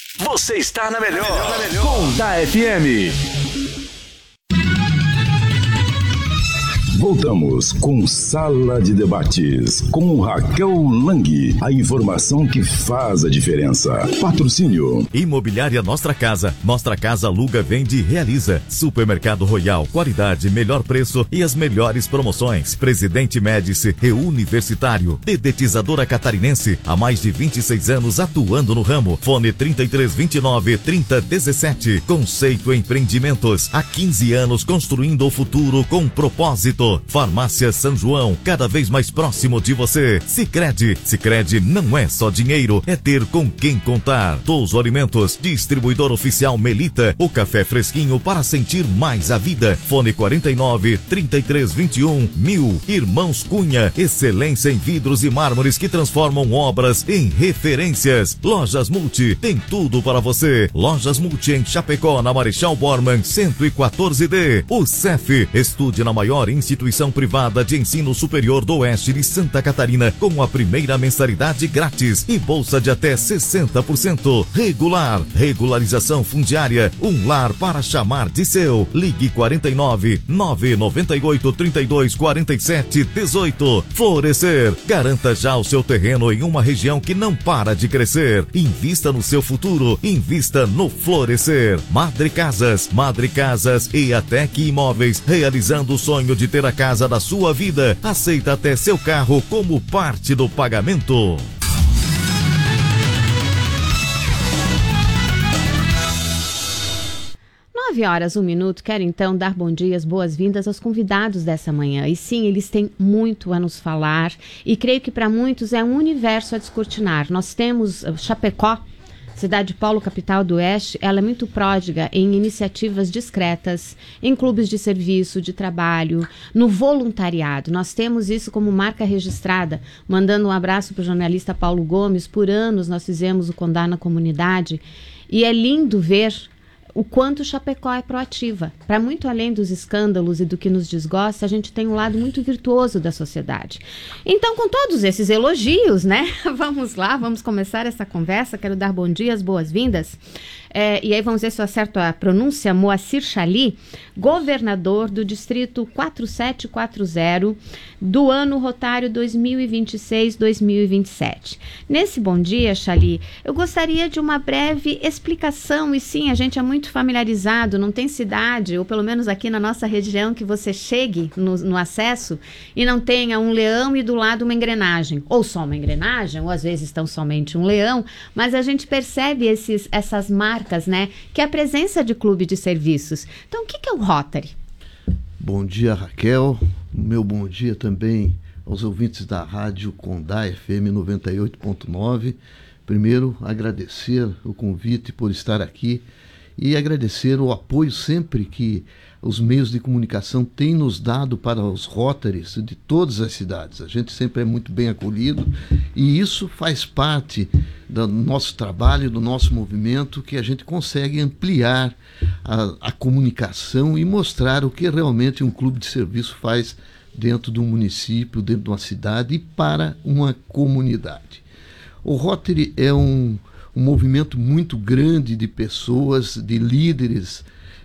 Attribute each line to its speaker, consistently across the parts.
Speaker 1: Você está na melhor. Com da FM.
Speaker 2: Voltamos com Sala de Debates, com Raquel Lang. A informação que faz a diferença. Patrocínio.
Speaker 3: Imobiliária Nostra Casa. Nostra Casa aluga, vende e realiza. Supermercado Royal. Qualidade, melhor preço e as melhores promoções. Presidente Médici e Universitário. Dedetizadora Catarinense. Há mais de 26 anos atuando no ramo. Fone 3329-3017. Conceito Empreendimentos. Há 15 anos construindo o futuro com propósito. Farmácia São João, cada vez mais próximo de você. Sicredi. Sicredi não é só dinheiro, é ter com quem contar. Touso Alimentos, distribuidor oficial Melita, o café fresquinho para sentir mais a vida. Fone 49-3321-1000. Irmãos Cunha, excelência em vidros e mármores que transformam obras em referências. Lojas Multi, tem tudo para você. Lojas Multi em Chapecó, na Marechal Bormann 114D. O CEF, estude na maior instituição privada de ensino superior do oeste de Santa Catarina, com a primeira mensalidade grátis e bolsa de até 60%. Regular, regularização fundiária, um lar para chamar de seu. Ligue 49-998-32-47-18. Florescer, garanta já o seu terreno em uma região que não para de crescer. Invista no seu futuro, invista no Florescer. Madre Casas e Atec Imóveis, realizando o sonho de ter a casa da sua vida. Aceita até seu carro como parte do pagamento.
Speaker 4: 9h01. Quero então dar bom dia, boas-vindas aos convidados dessa manhã. E sim, eles têm muito a nos falar e creio que para muitos é um universo a descortinar. Nós temos Chapecó, cidade polo capital do oeste, ela é muito pródiga em iniciativas discretas, em clubes de serviço, de trabalho, no voluntariado. Nós temos isso como marca registrada. Mandando um abraço para o jornalista Paulo Gomes. Por anos nós fizemos o Condar na Comunidade e é lindo ver o quanto Chapecó é proativa. Para muito além dos escândalos e do que nos desgosta, a gente tem um lado muito virtuoso da sociedade. Então, com todos esses elogios, né? Vamos lá, vamos começar essa conversa. Quero dar bom dia, boas-vindas. E aí vamos ver se eu acerto a pronúncia. Moacir Chali, governador do distrito 4740 do ano rotário 2026-2027. Nesse bom dia, Chali, eu gostaria de uma breve explicação. E sim, a gente é muito familiarizado, não tem cidade, ou pelo menos aqui na nossa região, que você chegue no acesso e não tenha um leão e do lado uma engrenagem, ou só uma engrenagem, ou às vezes tão somente um leão, mas a gente percebe essas marcas, né, que é a presença de clube de serviços. Então, o que é o Rotary?
Speaker 5: Bom dia, Raquel. Meu bom dia também aos ouvintes da rádio Condá FM 98.9. Primeiro, agradecer o convite por estar aqui e agradecer o apoio sempre que os meios de comunicação têm nos dado para os Rotaries de todas as cidades. A gente sempre é muito bem acolhido e isso faz parte do nosso trabalho, do nosso movimento, que a gente consegue ampliar a comunicação e mostrar o que realmente um clube de serviço faz dentro de um município, dentro de uma cidade e para uma comunidade. O Rotary é um movimento muito grande de pessoas, de líderes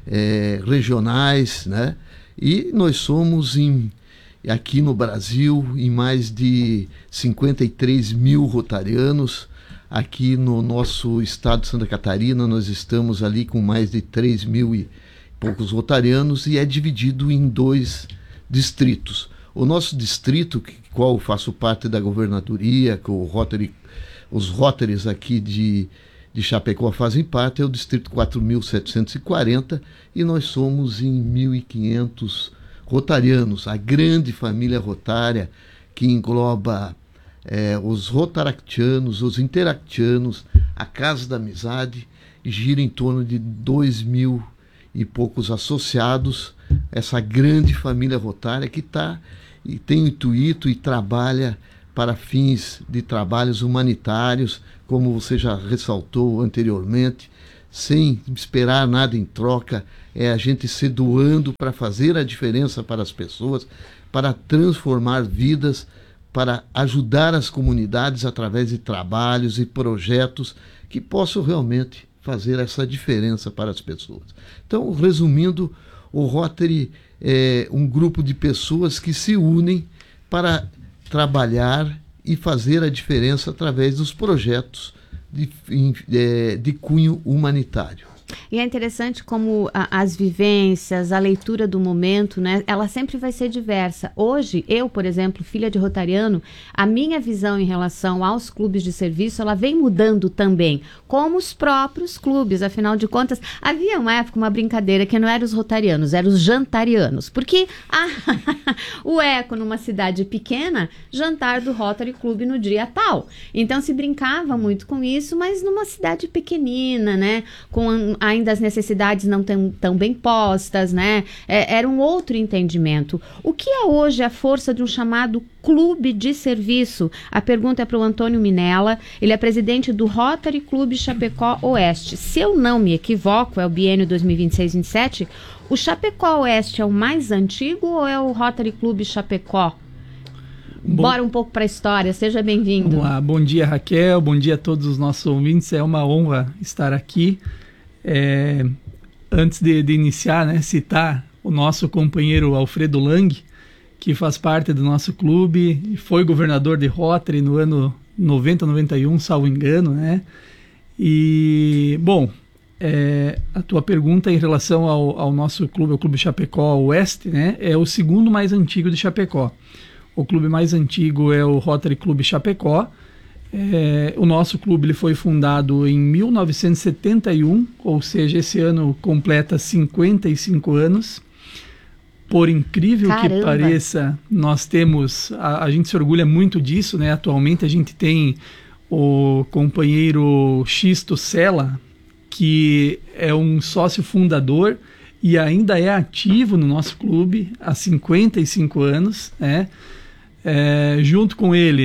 Speaker 5: regionais, né? E nós somos aqui no Brasil em mais de 53 mil rotarianos. Aqui no nosso estado de Santa Catarina nós estamos ali com mais de 3 mil e poucos rotarianos e é dividido em 2 distritos. O nosso distrito, qual faço parte da governadoria, que os Rotaries aqui de Chapecó fazem parte, é o distrito 4.740 e nós somos em 1.500 rotarianos, a grande família rotária que engloba os rotaractianos, os interactianos, a Casa da Amizade, gira em torno de 2.000 e poucos associados, essa grande família rotária que tem o intuito e trabalha para fins de trabalhos humanitários, como você já ressaltou anteriormente, sem esperar nada em troca, é a gente se doando para fazer a diferença para as pessoas, para transformar vidas, para ajudar as comunidades através de trabalhos e projetos que possam realmente fazer essa diferença para as pessoas. Então, resumindo, o Rotary é um grupo de pessoas que se unem para trabalhar e fazer a diferença através dos projetos de cunho humanitário.
Speaker 4: E é interessante como as vivências, a leitura do momento, né, ela sempre vai ser diversa. Hoje, eu, por exemplo, filha de rotariano, a minha visão em relação aos clubes de serviço, ela vem mudando também, como os próprios clubes. Afinal de contas, havia uma época, uma brincadeira, que não eram os rotarianos, eram os jantarianos. Porque o Eco, numa cidade pequena, jantar do Rotary Club no dia tal. Então, se brincava muito com isso, mas numa cidade pequenina, né, com ainda as necessidades não tão bem postas, né? Era um outro entendimento. O que é hoje a força de um chamado clube de serviço? A pergunta é para o Antônio Minella, ele é presidente do Rotary Clube Chapecó Oeste. Se eu não me equivoco, é o biênio 2026-27, o Chapecó Oeste é o mais antigo ou é o Rotary Clube Chapecó? Bora um pouco para a história, seja bem-vindo.
Speaker 6: Vamos lá. Bom dia, Raquel, bom dia a todos os nossos ouvintes, é uma honra estar aqui. Antes de iniciar, né, citar o nosso companheiro Alfredo Lang, que faz parte do nosso clube e foi governador de Rotary no ano 90-91, salvo engano, né? E, bom, a tua pergunta em relação ao nosso clube, o Clube Chapecó Oeste, né, é o segundo mais antigo de Chapecó. O clube mais antigo é o Rotary Clube Chapecó. O nosso clube ele foi fundado em 1971, ou seja, esse ano completa 55 anos. Por incrível que pareça, nós temos, a gente se orgulha muito disso, né? Atualmente a gente tem o companheiro Xisto Sela, que é um sócio fundador e ainda é ativo no nosso clube há 55 anos, né? Junto com ele,